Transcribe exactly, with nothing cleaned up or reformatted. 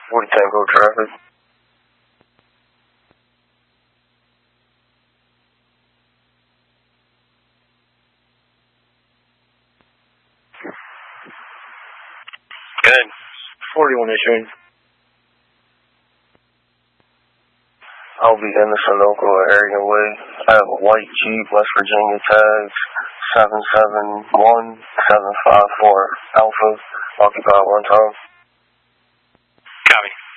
forty Tango traffic. Good. forty-one issuing. I'll be in the Sunoco area way. I have a white Jeep, West Virginia tags, seven seven one seven five four Alpha, occupy one time. Copy.